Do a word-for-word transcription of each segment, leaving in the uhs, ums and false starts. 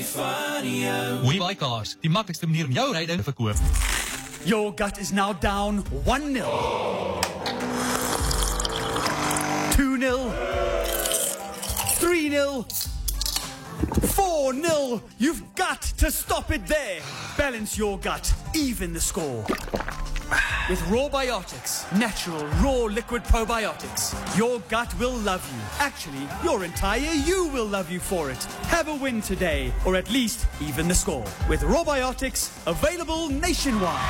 We buy cars, die maklikste manier om jou ryding te verkoop. Your gut is now down one nil. two nil. three nil. four nil. You've got to stop it there. Balance your gut. Even the score. With Rawbiotics, natural, raw liquid probiotics, your gut will love you. Actually, your entire you will love you for it. Have a win today, or at least even the score. With Rawbiotics, available nationwide.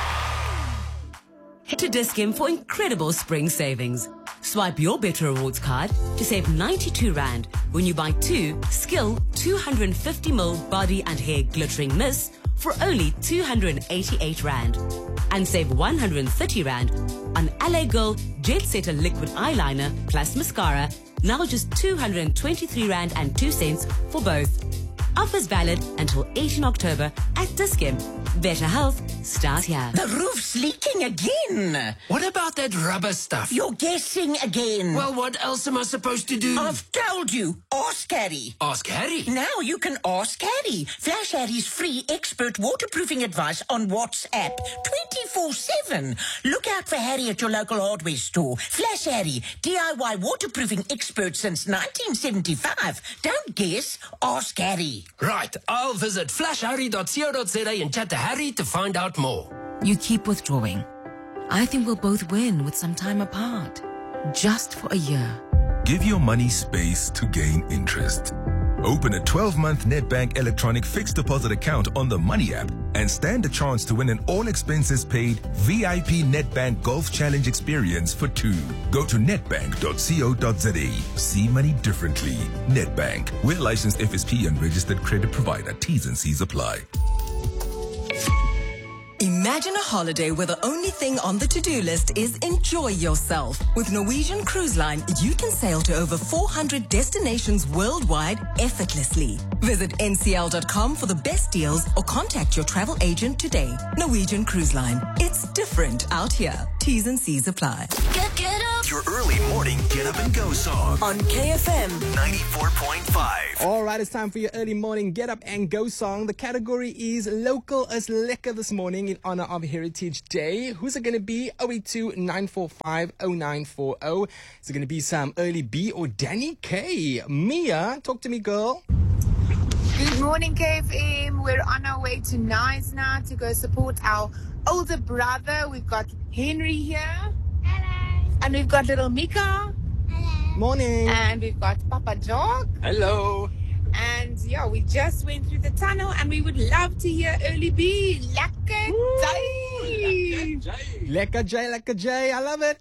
Head to Dis-Chem for incredible spring savings. Swipe your Better Rewards card to save ninety-two rand when you buy two Skill two hundred fifty milliliter body and hair glittering mists for only two hundred eighty-eight rand. And save one hundred thirty rand on L A Girl Jet Setter liquid eyeliner plus mascara, now just two hundred twenty-three rand and two cents for both. Offers valid until eighteenth October at Dis-Chem. Better health starts here. The roof's leaking again. What about that rubber stuff? You're guessing again. Well, what else am I supposed to do? I've told you. Ask Harry. Ask Harry? Now you can ask Harry. Flash Harry's free expert waterproofing advice on WhatsApp. twenty-four seven. Look out for Harry at your local hardware store. Flash Harry, D I Y waterproofing expert since nineteen seventy-five. Don't guess. Ask Harry. Right. I'll visit flash harry dot co dot za and chat to Harry to find out more. You keep withdrawing. I think we'll both win with some time apart. Just for a year. Give your money space to gain interest. Open a twelve-month Nedbank electronic fixed deposit account on the Money app and stand a chance to win an all-expenses-paid V I P Nedbank Golf Challenge experience for two. Go to nedbank dot co dot za. See money differently. Nedbank. We're licensed F S P and registered credit provider. T's and C's apply. Imagine a holiday where the only thing on the to-do list is enjoy yourself. With Norwegian Cruise Line, you can sail to over four hundred destinations worldwide effortlessly. Visit N C L dot com for the best deals or contact your travel agent today. Norwegian Cruise Line. It's different out here. T's and C's apply. Get, get up. Your early morning get up and go song. On K F M ninety-four point five. All right, it's time for your early morning get up and go song. The category is Local as Lekker this morning in honor of Heritage Day. Who's it going to be? oh eight two, nine four five, oh nine four oh. Is it going to be some Early B or Danny K? Mia, talk to me, girl. Good morning, K F M. We're on our way to Nice now to go support our older brother. We've got Henry here. Hello. And we've got little Mika. Hello. Morning. And we've got Papa Jog. Hello. And yeah, we just went through the tunnel and we would love to hear Early B. Lekker Day. Lekker J, Lekker J. I love it.